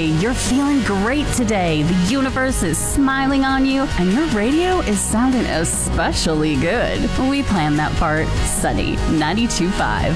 Hey, you're feeling great today. The universe is smiling on you, and your radio is sounding especially good. We planned that part. Sunny 92.5.